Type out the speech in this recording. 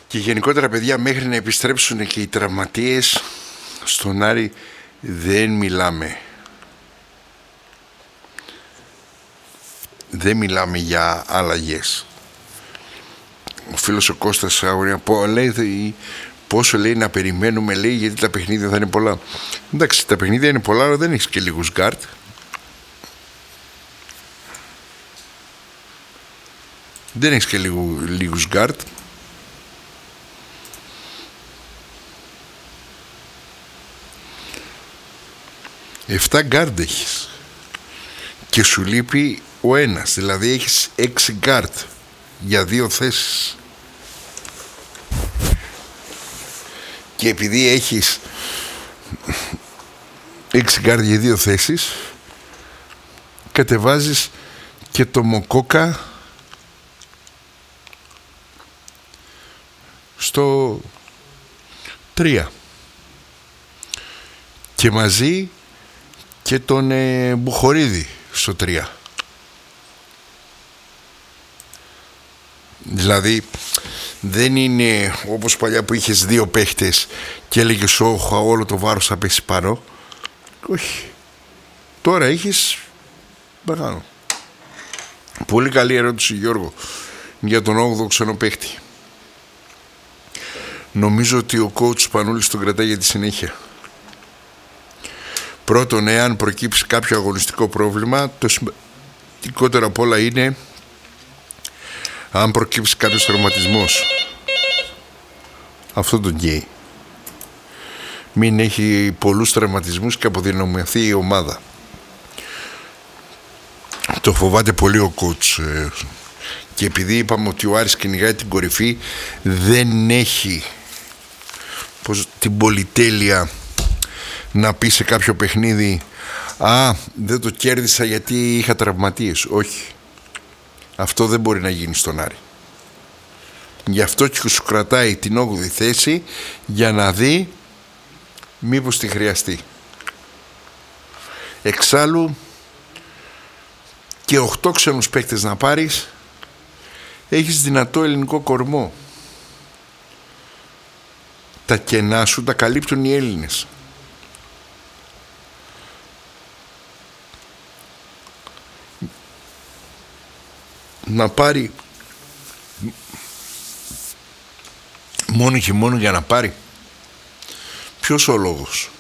Και γενικότερα, παιδιά, μέχρι να επιστρέψουν και οι τραυματίες στον Άρη δεν μιλάμε. Δεν μιλάμε για αλλαγές. Ο φίλος ο Κώστας Αγωνία λέει, πόσο λέει να περιμένουμε, λέει, γιατί τα παιχνίδια θα είναι πολλά. Εντάξει, τα παιχνίδια είναι πολλά, αλλά δεν έχεις και λίγους γκάρτ. Δεν έχεις και λίγους γκάρτ. Εφτά γκάρτ έχεις και σου λείπει ο ένας, δηλαδή έχεις 6 γκάρτ για 2 θέσεις. Και επειδή έχεις 6 γκάρτ για 2 θέσεις, κατεβάζεις και το Μοκόκα στο 3 και μαζί και τον Μπουχορίδη στο 3. Δηλαδή δεν είναι όπως παλιά που είχες 2 παίχτες και έλεγες όλο το βάρος θα πέσει πάνω. Όχι. Τώρα έχεις μεγάλο. Πολύ καλή ερώτηση, Γιώργο, για τον 8ο ξένο παίχτη. Νομίζω ότι ο coach Πανούλης τον κρατάει για τη συνέχεια. Πρώτον, εάν προκύψει κάποιο αγωνιστικό πρόβλημα, το σημαντικότερο απ' όλα είναι αν προκύψει κάποιος τραυματισμός. Αυτό τον καίει. Μην έχει πολλούς τραυματισμούς και αποδυναμωθεί η ομάδα. Το φοβάται πολύ ο coach. Και επειδή είπαμε ότι ο Άρης κυνηγάει την κορυφή, δεν έχει την πολυτέλεια να πει σε κάποιο παιχνίδι δεν το κέρδισα γιατί είχα τραυματίες. Όχι. Αυτό δεν μπορεί να γίνει στον Άρη. Γι' αυτό και σου κρατάει την 8η θέση για να δει μήπως τη χρειαστεί. Εξάλλου και 8 ξένους παίκτες να πάρεις, έχεις δυνατό ελληνικό κορμό. Τα κενά σου τα καλύπτουν οι Έλληνες. Να πάρει μόνο και μόνο για να πάρει. Ποιος ο λόγος?